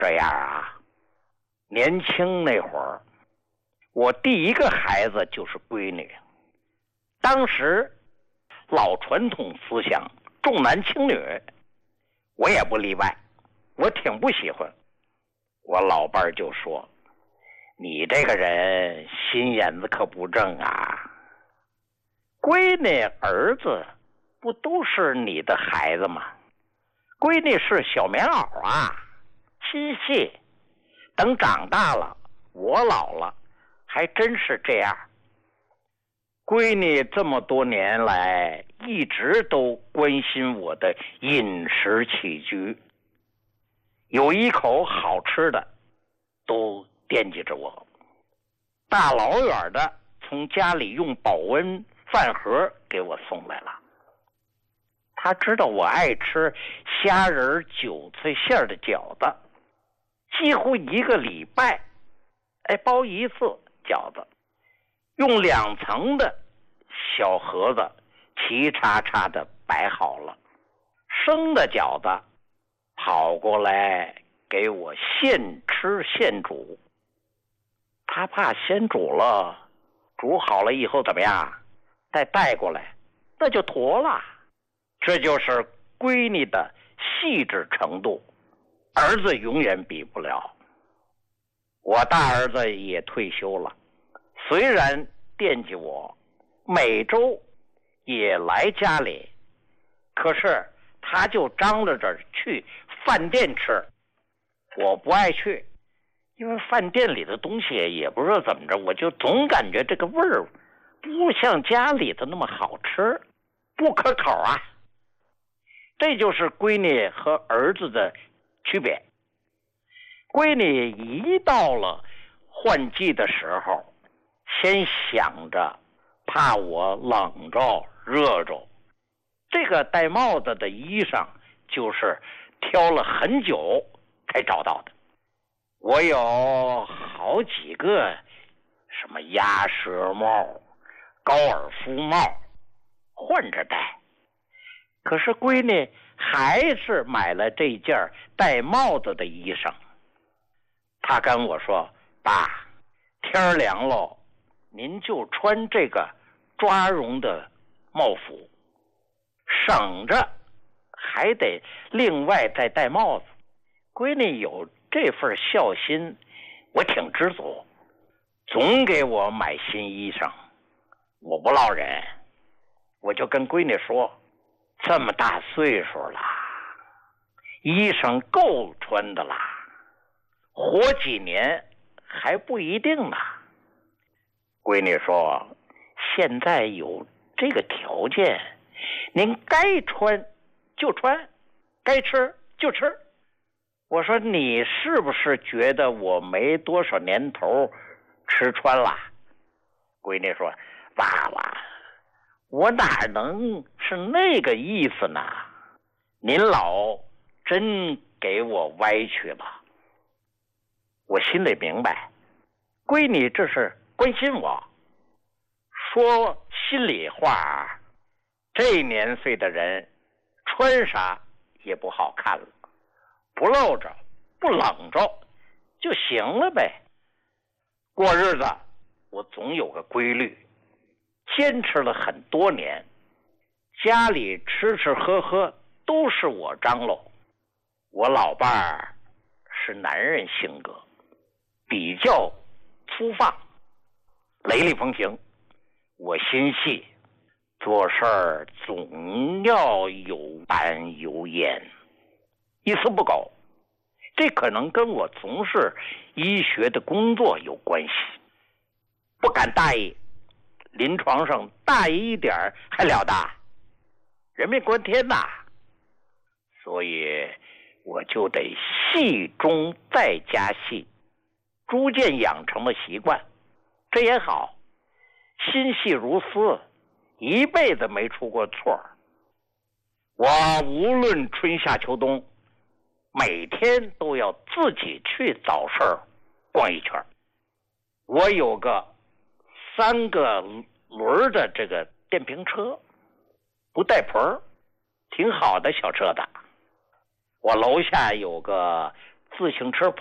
这样啊，年轻那会儿，我第一个孩子就是闺女。当时老传统思想重男轻女，我也不例外，我挺不喜欢。我老伴儿就说：“你这个人心眼子可不正啊，闺女儿子不都是你的孩子吗？闺女是小棉袄啊，心细，等长大了我老了还真是这样。闺女这么多年来一直都关心我的饮食起居，有一口好吃的都惦记着我，大老远的从家里用保温饭盒给我送来了。他知道我爱吃虾仁韭菜馅的饺子，几乎一个礼拜包一次饺子，用2层的小盒子齐叉叉的摆好了。生的饺子跑过来给我现吃现煮，他怕先煮了，煮好了以后怎么样，再带过来那就坨了。这就是闺女的细致程度，儿子永远比不了。我大儿子也退休了，虽然惦记我，每周也来家里，可是他就张罗着去饭店吃，我不爱去，因为饭店里的东西也不知道怎么着，我就总感觉这个味儿不像家里的那么好吃，不可口啊。这就是闺女和儿子的区别。闺女一到了换季的时候，先想着怕我冷着热着，这个戴帽子的衣裳就是挑了很久才找到的。我有好几个什么鸭舌帽、高尔夫帽换着戴，可是闺女还是买了这件戴帽子的衣裳。她跟我说：“爸，天凉了，您就穿这个抓绒的帽服，省着还得另外再戴帽子。”闺女有这份孝心，我挺知足，总给我买新衣裳。我不落忍，我就跟闺女说：“这么大岁数了，衣裳够穿的啦，活几年还不一定呢。”闺女说：“现在有这个条件，您该穿就穿，该吃就吃。”我说：“你是不是觉得我没多少年头吃穿了？”闺女说：“爸爸，我哪能是那个意思呢？您老真给我歪曲了。”我心里明白，闺女这是关心我。说心里话，这年岁的人穿啥也不好看了，不露着不冷着就行了呗。过日子我总有个规律，坚持了很多年，家里吃吃喝喝都是我张罗。我老伴儿是男人性格，比较粗放雷厉风行，我心细，做事儿总要有板有眼，一丝不苟。这可能跟我从事医学的工作有关系，不敢大意，临床上大意一点还了得，人命关天呐。所以我就得细中再加细，逐渐养成了习惯。这也好，心细如丝，一辈子没出过错。我无论春夏秋冬，每天都要自己去早市逛一圈。我有个3个轮的这个电瓶车，不带棚，挺好的小车子。我楼下有个自自行车